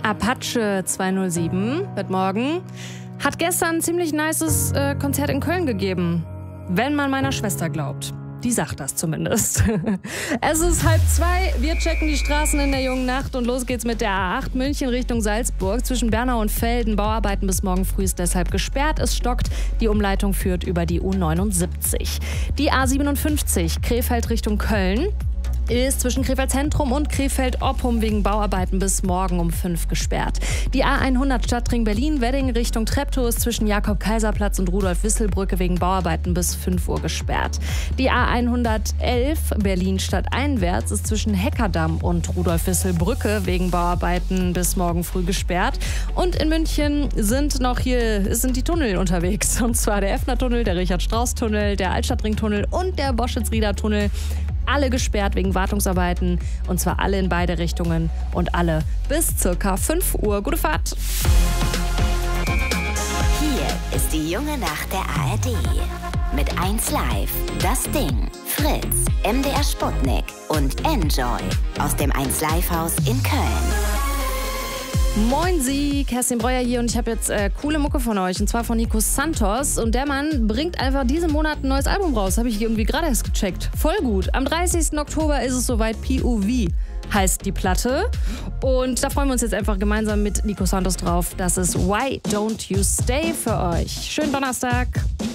Apache 207 wird morgen, hat gestern ein ziemlich nices Konzert in Köln gegeben. Wenn man meiner Schwester glaubt. Die sagt das zumindest. Es ist 1:30, wir checken die Straßen in der jungen Nacht und los geht's mit der A8 München Richtung Salzburg. Zwischen Bernau und Velden Bauarbeiten bis morgen früh ist deshalb gesperrt. Es stockt, die Umleitung führt über die U79. Die A57 Krefeld Richtung Köln ist zwischen Krefeld Zentrum und Krefeld Oppum wegen Bauarbeiten bis morgen um 5 gesperrt. Die A100 Stadtring Berlin-Wedding Richtung Treptow ist zwischen Jakob-Kaiser-Platz und Rudolf-Wissel-Brücke wegen Bauarbeiten bis 5 Uhr gesperrt. Die A111 Berlin stadteinwärts ist zwischen Heckerdamm und Rudolf-Wissel-Brücke wegen Bauarbeiten bis morgen früh gesperrt. Und in München sind die Tunnel unterwegs. Und zwar der Effner-Tunnel, der Richard-Strauss-Tunnel, der Altstadtring-Tunnel und der Boschitz-Rieder-Tunnel. Alle gesperrt wegen Wartungsarbeiten und zwar alle in beide Richtungen und alle bis ca. 5 Uhr. Gute Fahrt! Hier ist die junge Nacht der ARD. Mit 1Live, Das Ding, Fritz, MDR Sputnik und Enjoy aus dem 1Live-Haus in Köln. Moin Sie, Kerstin Breuer hier und ich habe jetzt coole Mucke von euch und zwar von Nico Santos und der Mann bringt einfach diesen Monat ein neues Album raus, habe ich irgendwie gerade erst gecheckt. Voll gut. Am 30. Oktober ist es soweit, POV heißt die Platte und da freuen wir uns jetzt einfach gemeinsam mit Nico Santos drauf. Das ist Why Don't You Stay für euch. Schönen Donnerstag.